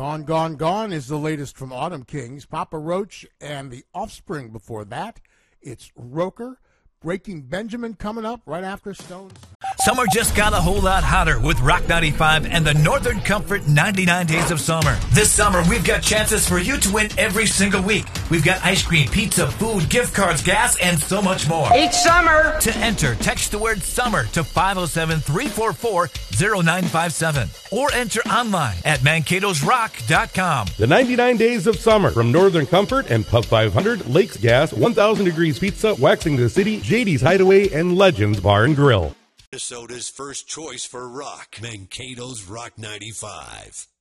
Gone, Gone, Gone is the latest from Autumn Kings. Papa Roach and the Offspring before that. It's Roker. Breaking Benjamin coming up right after Stones. Summer just got a whole lot hotter with Rock 95 and the Northern Comfort 99 Days of Summer. This summer, we've got chances for you to win every single week. We've got ice cream, pizza, food, gift cards, gas, and so much more. Each summer! To enter, text the word SUMMER to 507-344-0957 or enter online at mankatosrock.com. The 99 Days of Summer from Northern Comfort and Pub 500, Lakes Gas, 1000 Degrees Pizza, Waxing the City, JD's Hideaway, and Legends Bar and Grill. Minnesota's first choice for rock. Mankato's Rock 95.